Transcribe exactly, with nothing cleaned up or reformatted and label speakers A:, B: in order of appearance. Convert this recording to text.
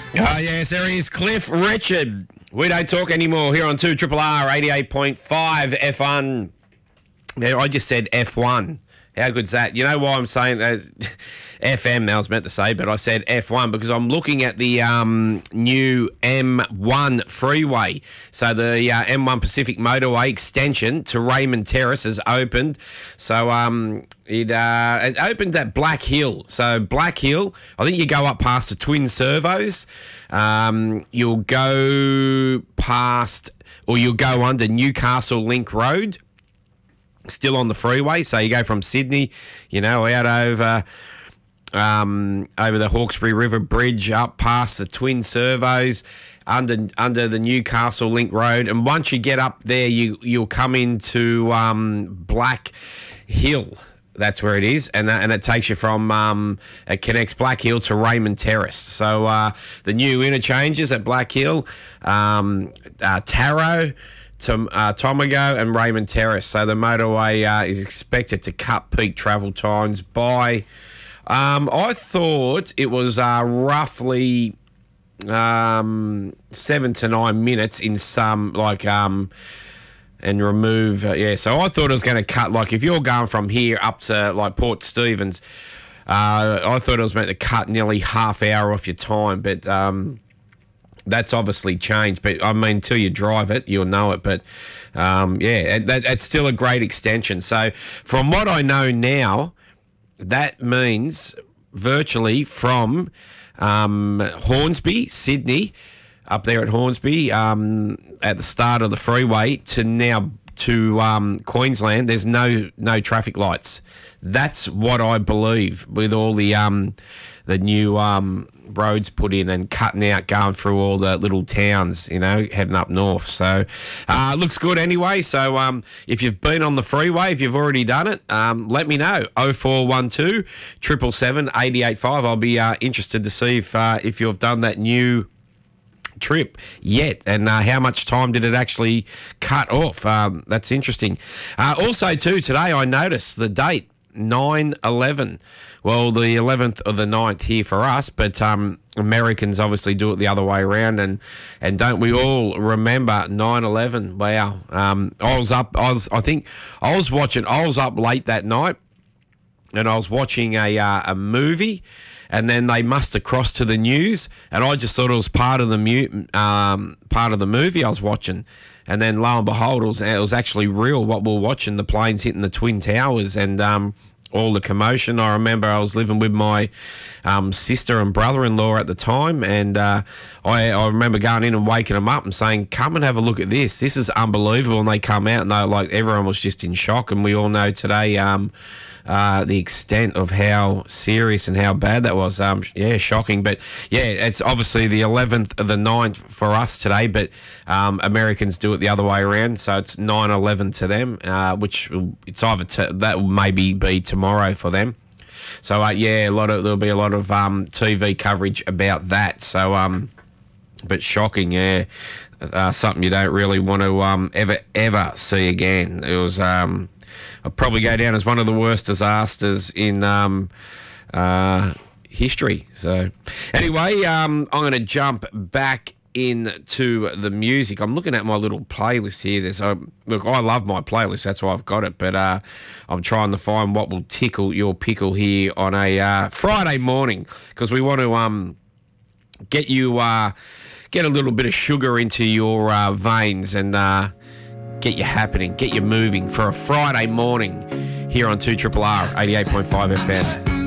A: Oh, yes, there he is, Cliff Richard. We don't talk anymore here on two Triple R eighty-eight point five F one. Yeah, I just said F one. How good's that? You know why I'm saying uh, F M, I was meant to say, but I said F one because I'm looking at the um, new M one freeway. So the uh, M one Pacific Motorway extension to Raymond Terrace has opened. So um, it, uh, it opened at Black Hill. So Black Hill, I think you go up past the Twin Servos. Um, you'll go past, or you'll go under Newcastle Link Road. Still on the freeway, so you go from Sydney, you know, out over um, over the Hawkesbury River Bridge, up past the Twin Servos, under under the Newcastle Link Road, and once you get up there, you you'll come into um, Black Hill. That's where it is, and and it takes you from um, it connects Black Hill to Raymond Terrace. So uh, the new interchanges at Black Hill, um, uh, Tarot. To uh, Tomago and Raymond Terrace. So the motorway uh, is expected to cut peak travel times by, um, I thought it was uh, roughly um, seven to nine minutes in some, like, um, and remove, uh, yeah. So I thought it was going to cut, like, if you're going from here up to, like, Port Stephens, uh, I thought it was meant to cut nearly half hour off your time, but... Um, That's obviously changed, but I mean, until you drive it, you'll know it. But um, yeah, that, that's still a great extension. So, from what I know now, that means virtually from um, Hornsby, Sydney, up there at Hornsby, um, at the start of the freeway, to now to um, Queensland, there's no no traffic lights. That's what I believe with all the um, the new um, roads put in and cutting out, going through all the little towns, you know, heading up north. So uh, looks good anyway. So um, if you've been on the freeway, if you've already done it, um, let me know. oh four one two, seven seven seven, eight eight five. I'll be uh, interested to see if uh, if you've done that new trip yet, and uh, how much time did it actually cut off. Um, that's interesting. Uh, also too, today I noticed the date, nine eleven. Well, the eleventh or the ninth here for us, but um, Americans obviously do it the other way around, and and don't we all remember nine eleven? Wow. Um, I was up, I was, I think I was watching, I was up late that night, and I was watching a uh, a movie, and then they must have crossed to the news, and I just thought it was part of the mu- um, part of the movie I was watching, and then lo and behold, it was, it was actually real what we we're watching, the planes hitting the Twin Towers, and um, all the commotion. I remember I was living with my um, sister and brother-in-law at the time, and uh, I, I remember going in and waking them up and saying, come and have a look at this. This is unbelievable. And they come out, and they like everyone was just in shock, and we all know today um, uh, the extent of how serious and how bad that was. Um, yeah, shocking. But, yeah, it's obviously the eleventh of the ninth for us today, but um, Americans do it the other way around, so it's nine eleven to them, uh, which it's either t- that will maybe be tomorrow for them. So, uh, yeah, a lot of there'll be a lot of um, T V coverage about that. So, um, but shocking, yeah. Uh, something you don't really want to um, ever, ever see again. It was... Um, I'll probably go down as one of the worst disasters in um, uh, history. So, anyway, um, I'm going to jump back into the music. I'm looking at my little playlist here. There's a, look, I love my playlist. That's why I've got it. But uh, I'm trying to find what will tickle your pickle here on a uh, Friday morning, because we want to um, get you uh, get a little bit of sugar into your uh, veins and. Uh, Get you happening, get you moving for a Friday morning here on two R R R eighty-eight point five F M.